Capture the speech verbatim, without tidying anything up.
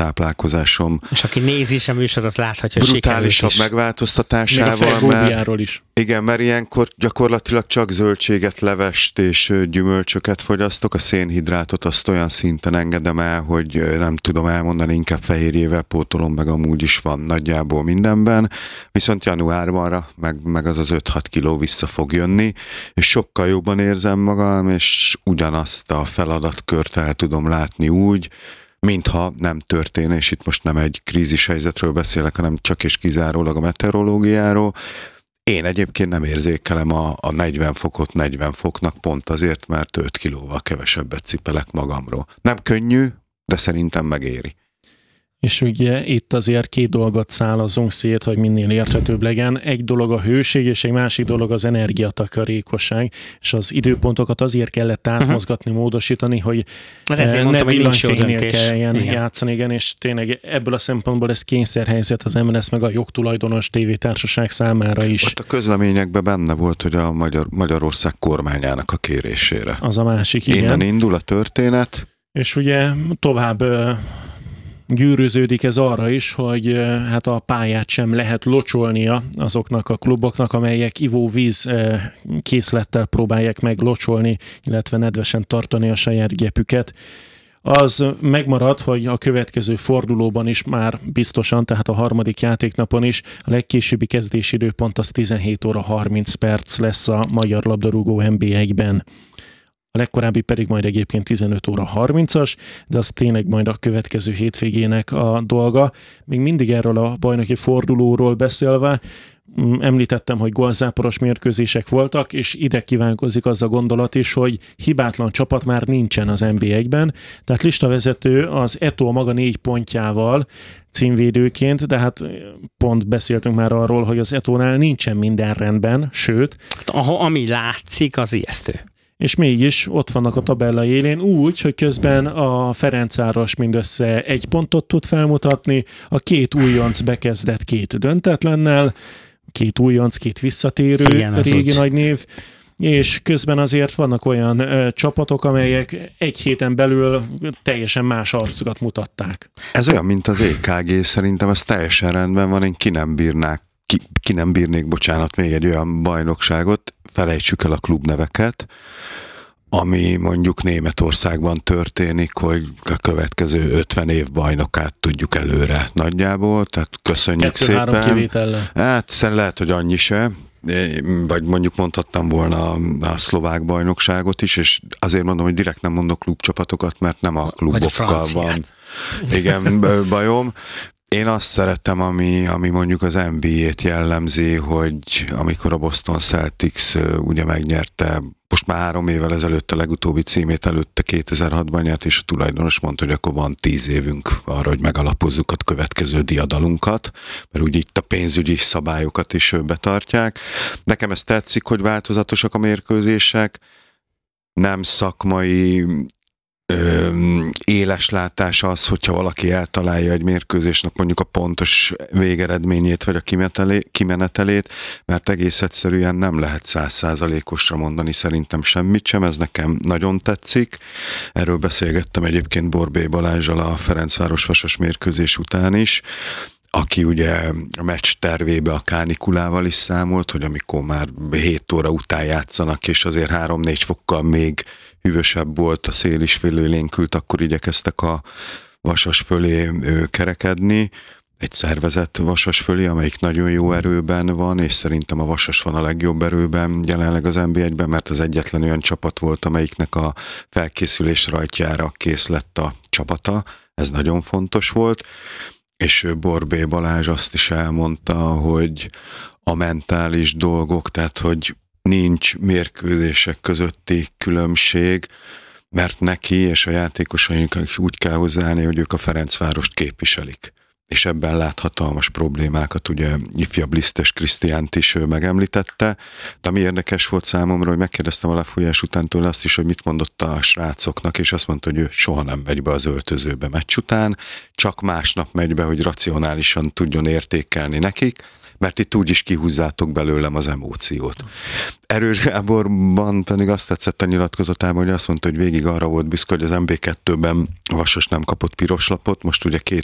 táplálkozásom. És aki nézi is a műsor, az láthatja, hogy brutálisabb megváltoztatásával. Még a Fejbóbiáról is. Igen, mert ilyenkor gyakorlatilag csak zöldséget, levest és gyümölcsöket fogyasztok. A szénhidrátot azt olyan szinten engedem el, hogy nem tudom elmondani, inkább fehérjével pótolom, meg amúgy is van nagyjából mindenben. Viszont januárbanra meg, meg az az öt-hat kiló vissza fog jönni, és sokkal jobban érzem magam, és ugyanazt a feladatkört el tudom látni úgy, mintha nem történne, és itt most nem egy krízis helyzetről beszélek, hanem csak és kizárólag a meteorológiáról. Én egyébként nem érzékelem a, a negyven fokot negyven foknak, pont azért, mert öt kilóval kevesebbet cipelek magamról. Nem könnyű, de szerintem megéri. És ugye itt azért két dolgot szálazunk szét, hogy minél érthetőbb legyen. Egy dolog a hőség, és egy másik dolog az energiatakarékosság, és az időpontokat azért kellett átmozgatni, uh-huh. módosítani, hogy ne mondtam, villanyfénynél kelljen igen. játszani, igen, és tényleg ebből a szempontból ez kényszerhelyzet az em en es meg a jogtulajdonos tévétársaság számára is. Ott a közleményekben benne volt, hogy a Magyar, Magyarország kormányának a kérésére. Az a másik, igen. Innen indul a történet. És ugye tovább gyűrűződik ez arra is, hogy hát a pályát sem lehet locsolnia azoknak a kluboknak, amelyek ivóvíz készlettel próbálják meg locsolni, illetve nedvesen tartani a saját gepüket. Az megmarad, hogy a következő fordulóban is már biztosan, tehát a harmadik játéknapon is a legkésőbbi kezdési időpont az tizenhét óra harminc perc lesz a Magyar Labdarúgó en bé egy-ben. A legkorábbi pedig majd egyébként tizenöt óra harmincas, de az tényleg majd a következő hétvégének a dolga. Még mindig erről a bajnoki fordulóról beszélve, említettem, hogy gólzáporos mérkőzések voltak, és ide kívánkozik az a gondolat is, hogy hibátlan csapat már nincsen az en bé egy-ben, tehát listavezető az Eto'o maga négy pontjával címvédőként, de hát pont beszéltünk már arról, hogy az Eto'nál nincsen minden rendben, sőt. Ami látszik, az ijesztő. És mégis ott vannak a tabella élén úgy, hogy közben a Ferencváros mindössze egy pontot tud felmutatni, a két újonc bekezdett két döntetlennel, két újonc, két visszatérő igen, régi nagy név, és közben azért vannak olyan ö, csapatok, amelyek egy héten belül teljesen más arcukat mutatták. Ez olyan, mint az é ká gé, szerintem ez teljesen rendben van, én ki nem bírnák, ki, ki nem bírnék, bocsánat, még egy olyan bajnokságot, felejtsük el a klubneveket, ami mondjuk Németországban történik, hogy a következő ötven év bajnokát tudjuk előre nagyjából, tehát köszönjük Kettő, szépen. három kivétellel. Hát szerintem lehet, hogy annyi se, vagy mondjuk mondhattam volna a szlovák bajnokságot is, és azért mondom, hogy direkt nem mondok klubcsapatokat, mert nem a klubokkal a van. Igen, bajom. Én azt szeretem, ami, ami mondjuk az en bé á-t jellemzi, hogy amikor a Boston Celtics ugye megnyerte, most már három évvel ezelőtt a legutóbbi címét, előtte kétezer-hatban nyert, és a tulajdonos mondta, hogy akkor van tíz évünk arra, hogy megalapozzuk a következő diadalunkat, mert úgy itt a pénzügyi szabályokat is betartják. Nekem ez tetszik, hogy változatosak a mérkőzések, nem szakmai Ö, éles látás az, hogyha valaki eltalálja egy mérkőzésnek mondjuk a pontos végeredményét, vagy a kimenetelét, mert egész egyszerűen nem lehet száz százalékosra mondani szerintem semmit sem, ez nekem nagyon tetszik. Erről beszélgettem egyébként Borbély Balázsral a Ferencváros-Vasas mérkőzés után is, aki ugye a meccs tervébe a kánikulával is számolt, hogy amikor már hét óra után játszanak, és azért három-négy fokkal még hűvösebb volt, a szél is félélénkült, akkor igyekeztek a Vasas fölé kerekedni, egy szervezett Vasas fölé, amelyik nagyon jó erőben van, és szerintem a Vasas van a legjobb erőben jelenleg az en bé egyben, mert az egyetlen olyan csapat volt, amelyiknek a felkészülés rajtjára kész lett a csapata, ez nagyon fontos volt. És Borbély Balázs azt is elmondta, hogy a mentális dolgok, tehát hogy nincs mérkőzések közötti különbség, mert neki és a játékosainknak úgy kell hozzáállni, hogy ők a Ferencvárost képviselik. És ebben lát hatalmas problémákat, ugye ifjabb Lisztes Krisztiánt is megemlítette, de ami érdekes volt számomra, hogy megkérdeztem a lefújás után tőle azt is, hogy mit mondott a srácoknak, és azt mondta, hogy ő soha nem megy be az öltözőbe meccs után, csak másnap megy be, hogy racionálisan tudjon értékelni nekik, mert itt úgyis kihúzzátok belőlem az emóciót. Erős Gáborban pedig azt tetszett a nyilatkozatában, hogy azt mondta, hogy végig arra volt büszke, hogy az em bé kettőben Vasas nem kapott piros lapot, most ugye két